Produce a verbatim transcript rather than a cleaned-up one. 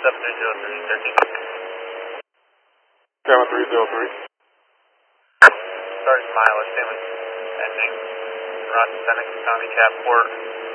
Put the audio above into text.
seven three zero three, thirteen. seven three zero three. Starting mileage, same as ending. Run Seneca County Cap Port.